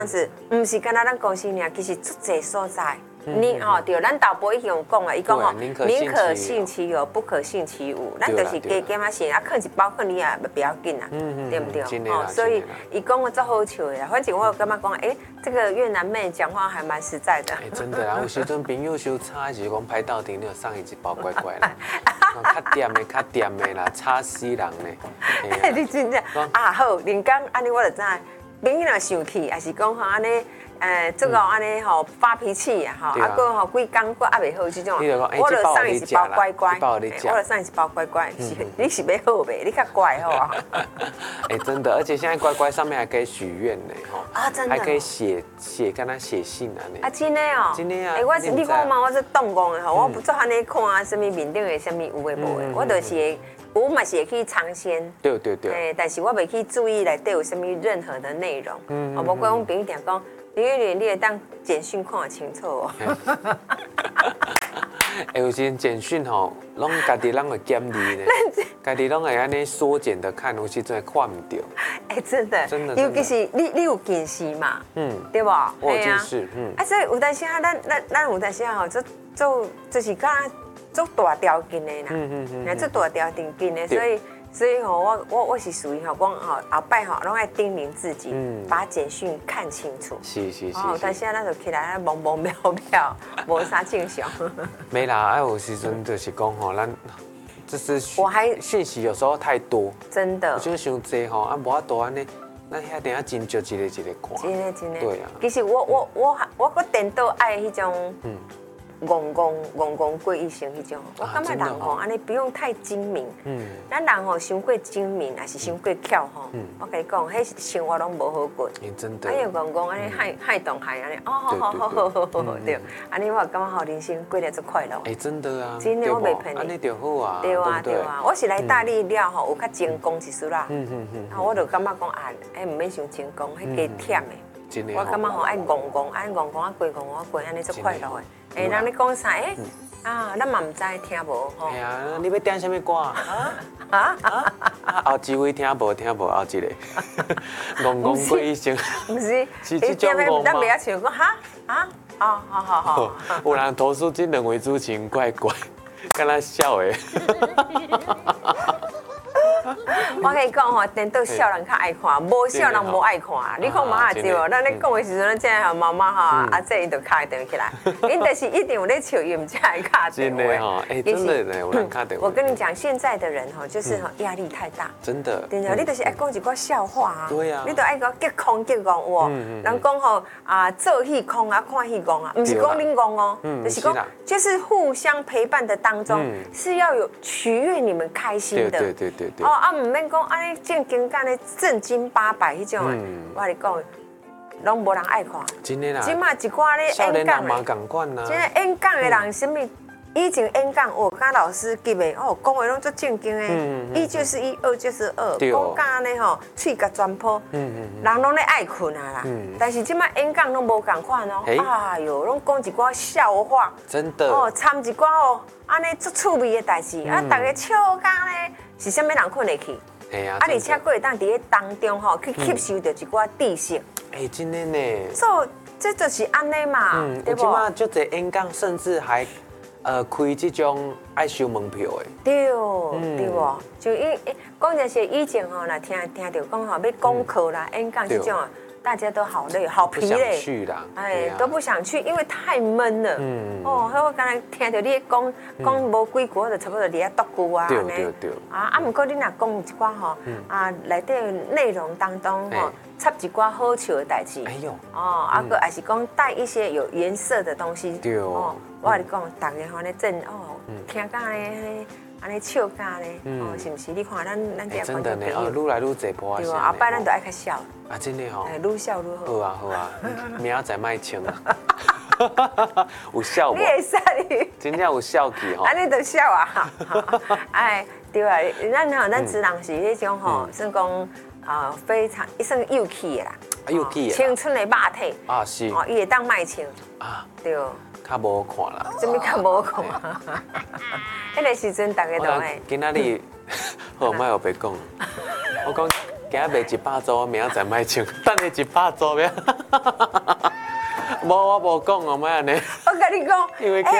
子，不是干那咱公司尔，其实足侪所在。你对，咱导播已经有讲啊，伊讲哦，宁可信其有，不可信其无。咱就是加嘛信，啊，放一包放你也不要紧啦，对不对？所以伊讲的足好笑的啦。反正我有感觉讲，这个越南妹讲话还蛮实在的。 真的啊，有时阵朋友相差就是讲拍到顶，你就送伊一包乖乖啦。较甜的啦，差死人呢。 你真正啊好，人讲安尼我就知，朋友若生气，还是讲吼安尼。这个安尼吼发脾气啊，吼，啊个吼几工我还袂好这种，我就送伊一包乖乖，我就送伊一包乖乖，你是要好袂？你较乖好啊。 真的，而且现在乖乖上面还可以许愿呢，吼， 啊真的， 还可以写跟他写信啊， 啊真的哦， 真的啊， 你讲嘛，我是动讲的吼，我不做安尼看啊，什么面顶的什么有诶无诶，我就是我嘛是会去尝鲜， 对， 但是我袂去注意内底有什么任何的内容，无怪我朋友定讲。你会当简讯看得清楚哦。 有时简讯吼，拢家己人会减字呢，家己拢会安尼缩减的看，有时真看唔到。 真的，尤其是你有近视嘛，对不？ 我有近视， 所以有当时啊，咱有当时啊，就是讲做大条筋的啦，做大条筋的，所以吼，我是属于吼，讲吼后摆吼，拢爱叮咛自己，把简讯看清楚。 是。 但现在那就起来懵懵渺渺，无啥正常。 没啦，有时阵就是讲吼，咱就是讯息有时候太多， 真的。 我觉得伤济吼，啊无法度安尼，咱遐定下真少一个看。 真的。 对啊。 其实我个颠倒爱迄种。戆过一生迄种，我感觉人吼安尼不用太精明，咱人吼伤过精明，还是伤过巧吼，我跟你讲，迄生活拢无好过。 真的。 哎呀，戆安尼害动害安尼，好，对，安尼我感觉吼人生过得足快乐。 真的啊， 真的我袂骗你。 安尼就好啊。 对啊，我是来大理了吼，有较成功一丝啦。我就感觉讲啊，唔免伤成功，迄加忝的。我感觉吼爱戆啊过，安尼足快乐的。人咧讲啥？咱嘛唔知听无吼。 你要点什么歌啊？后一位听无，后一个戆过一生。 不是， 是这种戆吗？ 咱袂晓唱讲好。 有人投诉这两位主持人怪，敢若笑的。 我跟你讲吼，颠倒笑人较爱看，无笑人无爱看。你看嘛也对哦，咱咧讲的时阵，真系妈妈哈，阿姐伊就卡电话起来，因就是一定有咧笑，伊唔才会卡电话。 真的哈，真的呢，有人卡电话。 我跟你讲，现在的人哈，就是压力太大。 真的。 对啊，你就是爱讲一个笑话啊。 对啊。 你都爱讲激空哇，人讲吼做戏空啊，看戏戆啊，唔是讲恁戆哦，就是讲就是互相陪伴的当中是要有取悦你们开心的。 对。 唔免讲安尼正经干的正经八百迄种我跟你讲，拢无人爱看。 真的啦。 即马一寡咧演讲的，即个演讲的人，什么以前演讲，甲老师级的，讲话拢足正经的，一就是一，二就是二，讲甲安尼吼，喙甲全破，人拢咧爱困啊啦。但是即马演讲拢无共款哦，哎哟，拢讲一寡笑话， 真的， 掺一寡安尼足趣味的代志，大家笑甲咧，是啥物人困会去？而且佫会当伫咧当中吼去吸收到一寡知识。 真的呢。 这就是安尼嘛，对不？ 即马足侪演讲，甚至还开这种爱收门票的。 对不？就讲一些以前吼，若听到讲吼要讲课啦、演讲这种啊。大家都好累，好疲累，都不想去，因为太闷了。我刚才听到你讲无几句，我就差不多伫遐读句啊。 对。 不过你若讲一寡吼，内底内容当中吼，插一寡好笑的代志。个还是讲带一些有颜色的东西。 对。 我跟你讲，大家吼咧真听讲咧。安尼笑架咧，是不是？你看咱这真的呢，愈来愈侪破对啊，后摆咱就爱较笑。 真的吼。 愈笑愈好。 好啊，明仔载卖穿啊。有笑无？ 你会使你。 真正有笑气吼。 安尼就笑啊！对啊，咱职人是迄种吼，算讲非常算幼气的啦。 幼气的。 青春的肉体。 是。 伊会当卖穿。对。 较无看啦。 什么较无看？迄个时阵大家都会。 今仔日，好，莫后白讲。我讲今日卖100组，明仔载卖唱，等下100组咩？无我无讲哦，莫安尼。 我跟你讲， 因为